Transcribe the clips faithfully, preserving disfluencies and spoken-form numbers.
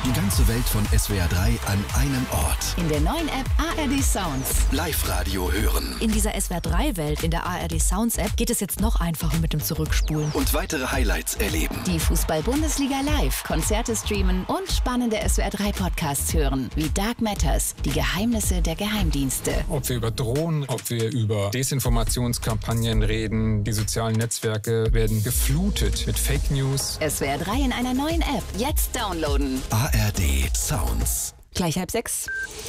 Die ganze Welt von S W R drei an einem Ort. In der neuen App A R D Sounds. Live-Radio hören. In dieser S W R drei Welt in der A R D Sounds App geht es jetzt noch einfacher mit dem Zurückspulen. Und weitere Highlights erleben. Die Fußball-Bundesliga live, Konzerte streamen und spannende S W R drei Podcasts hören. Wie Dark Matters, die Geheimnisse der Geheimdienste. Ob wir über Drohnen, ob wir über Desinformationskampagnen reden, die sozialen Netzwerke werden geflutet mit Fake News. S W R drei in einer neuen App. Jetzt downloaden. A R D Sounds. Gleich halb sechs.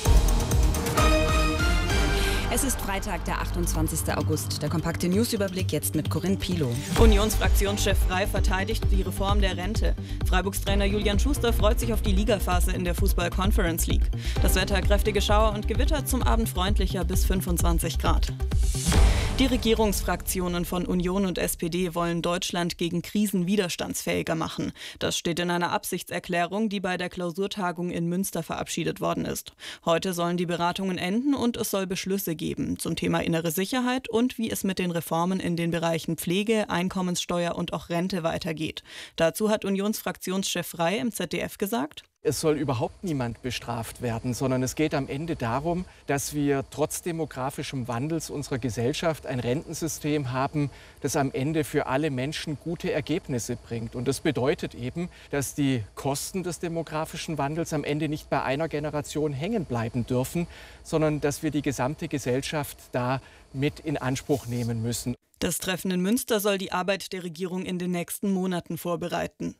Es ist Freitag, der achtundzwanzigster August. Der kompakte Newsüberblick jetzt mit Corinne Pilow. Unionsfraktionschef Frey verteidigt die Reform der Rente. Freiburgs Trainer Julian Schuster freut sich auf die Ligaphase in der Fußball-Conference League. Das Wetter kräftige Schauer und Gewitter, zum Abend freundlicher bis fünfundzwanzig Grad. Die Regierungsfraktionen von Union und S P D wollen Deutschland gegen Krisen widerstandsfähiger machen. Das steht in einer Absichtserklärung, die bei der Klausurtagung in Münster verabschiedet worden ist. Heute sollen die Beratungen enden und es soll Beschlüsse geben zum Thema innere Sicherheit und wie es mit den Reformen in den Bereichen Pflege, Einkommenssteuer und auch Rente weitergeht. Dazu hat Unionsfraktionschef Frey im Z D F gesagt: Es soll überhaupt niemand bestraft werden, sondern es geht am Ende darum, dass wir trotz demografischem Wandels unserer Gesellschaft ein Rentensystem haben, das am Ende für alle Menschen gute Ergebnisse bringt. Und das bedeutet eben, dass die Kosten des demografischen Wandels am Ende nicht bei einer Generation hängen bleiben dürfen, sondern dass wir die gesamte Gesellschaft da mit in Anspruch nehmen müssen. Das Treffen in Münster soll die Arbeit der Regierung in den nächsten Monaten vorbereiten.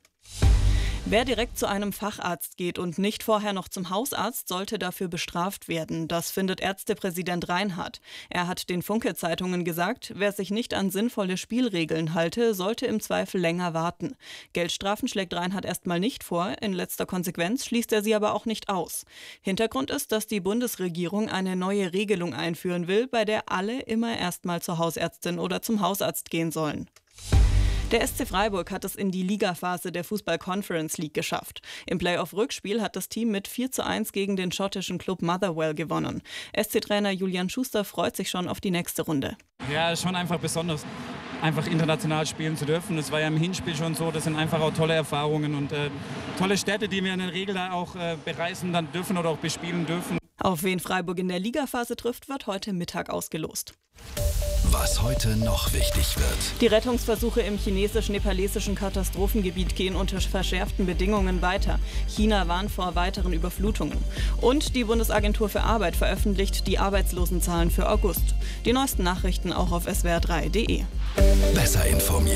Wer direkt zu einem Facharzt geht und nicht vorher noch zum Hausarzt, sollte dafür bestraft werden. Das findet Ärztepräsident Reinhardt. Er hat den Funke-Zeitungen gesagt, wer sich nicht an sinnvolle Spielregeln halte, sollte im Zweifel länger warten. Geldstrafen schlägt Reinhardt erstmal nicht vor, in letzter Konsequenz schließt er sie aber auch nicht aus. Hintergrund ist, dass die Bundesregierung eine neue Regelung einführen will, bei der alle immer erstmal zur Hausärztin oder zum Hausarzt gehen sollen. Der S C Freiburg hat es in die Ligaphase der Fußball-Conference League geschafft. Im Playoff-Rückspiel hat das Team mit vier zu eins gegen den schottischen Club Motherwell gewonnen. S C-Trainer Julian Schuster freut sich schon auf die nächste Runde. Ja, es ist schon einfach besonders, einfach international spielen zu dürfen. Das war ja im Hinspiel schon so. Das sind einfach auch tolle Erfahrungen und äh, tolle Städte, die wir in der Regel da auch äh, bereisen dann dürfen oder auch bespielen dürfen. Auf wen Freiburg in der Ligaphase trifft, wird heute Mittag ausgelost. Was heute noch wichtig wird. Die Rettungsversuche im chinesisch-nepalesischen Katastrophengebiet gehen unter verschärften Bedingungen weiter. China warnt vor weiteren Überflutungen. Und die Bundesagentur für Arbeit veröffentlicht die Arbeitslosenzahlen für August. Die neuesten Nachrichten auch auf S W R drei punkt de. Besser informiert.